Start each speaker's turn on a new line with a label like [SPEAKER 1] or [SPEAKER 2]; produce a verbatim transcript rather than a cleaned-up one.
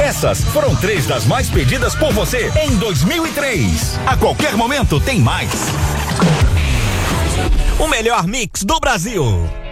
[SPEAKER 1] Essas foram três das mais pedidas por você em dois mil e três. A qualquer momento tem mais.
[SPEAKER 2] O melhor mix do Brasil.